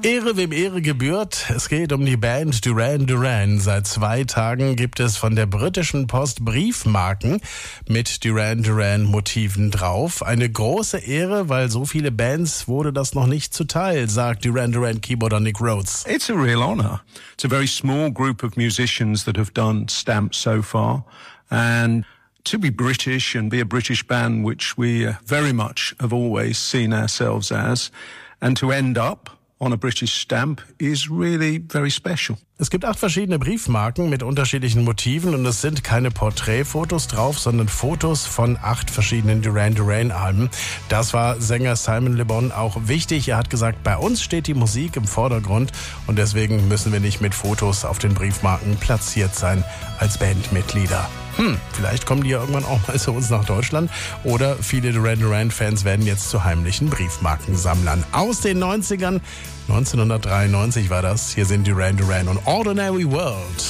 Ehre, wem Ehre gebührt. Es geht um die Band Duran Duran. Seit 2 Tagen gibt es von der britischen Post Briefmarken mit Duran Duran Motiven drauf. Eine große Ehre, weil so viele Bands wurde das noch nicht zuteil, sagt Duran Duran Keyboarder Nick Rhodes. It's a real honor. It's a very small group of musicians that have done stamps so far. And to be British and be a British band, which we very much have always seen ourselves as, and to end up on a British stamp is really very special. Es gibt 8 verschiedene Briefmarken mit unterschiedlichen Motiven und es sind keine Porträtfotos drauf, sondern Fotos von 8 verschiedenen Duran Duran Alben. Das war Sänger Simon Le Bon auch wichtig. Er hat gesagt, bei uns steht die Musik im Vordergrund und deswegen müssen wir nicht mit Fotos auf den Briefmarken platziert sein als Bandmitglieder. Vielleicht kommen die ja irgendwann auch mal zu uns nach Deutschland oder viele Duran Duran-Fans werden jetzt zu heimlichen Briefmarkensammlern. Aus den 90ern, 1993 war das. Hier sind Duran Duran und Ordinary World.